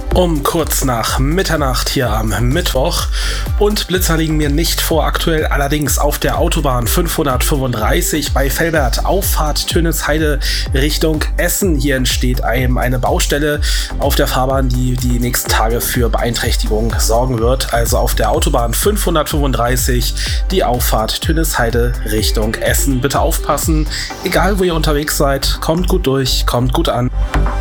Um kurz nach Mitternacht hier am Mittwoch und Blitzer liegen mir nicht vor aktuell, allerdings auf der Autobahn 535 bei Velbert, Auffahrt Tönisheide Richtung Essen. Hier entsteht eine Baustelle auf der Fahrbahn, die die nächsten Tage für Beeinträchtigung sorgen wird. Also auf der Autobahn 535 die Auffahrt Tönisheide Richtung Essen. Bitte aufpassen, egal wo ihr unterwegs seid, kommt gut durch, kommt gut an.